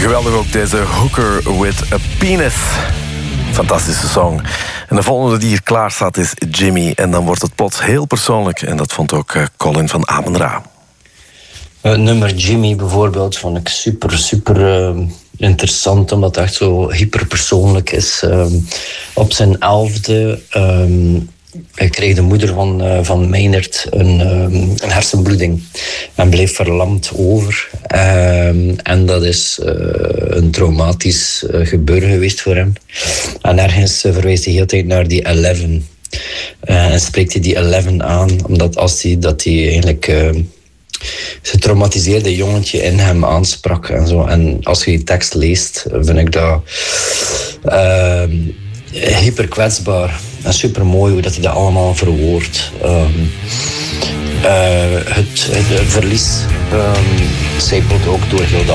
Geweldig ook deze Hooker with a Penis. Fantastische song. En de volgende die hier klaar staat is Jimmy. En dan wordt het plots heel persoonlijk. En dat vond ook Colin van Amen-Ra. Het nummer Jimmy bijvoorbeeld vond ik super interessant, omdat het echt zo hyperpersoonlijk is. Op zijn 11e kreeg de moeder van Meijnerd een hersenbloeding en bleef verlamd over. En dat is een traumatisch gebeuren geweest voor hem. En ergens verwijst hij heel tijd naar die 11. En spreekt hij die 11 aan, omdat als hij eigenlijk getraumatiseerde jongetje in hem aansprak en zo. En als je die tekst leest, vind ik dat hyper kwetsbaar en super mooi hoe dat hij dat allemaal verwoordt. Het verlies zijpelt ook door heel dat